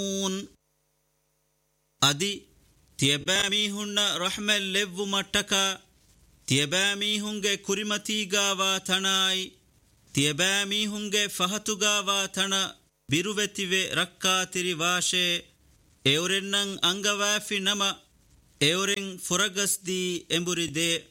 ಅದಿ ತಿಯಬಾಮೀಹುಣ್ಣ ರಹ್ಮೆಲ್ಲೆವ್ವು ಮಟ್ಟಕ ತಿಯಬಾಮೀಹುಂಗೆ ಕುರಿಮತೀಗಾವ ತಣಾಯಿ ತಿಯಬಾಮೀಹುಂಗೆ ಫಹತುಗಾವ ತಣ ಬಿರುವೆತಿವೆ ರಕ್ಕಾತಿರಿ ವಾಶೆ ಎವರೆನ್ನಂ ಅಂಗವಾಫಿ ನಮ ಎವರೆಂ ಫುರಗಸ್ದಿ ಎಂಬುರಿದೆ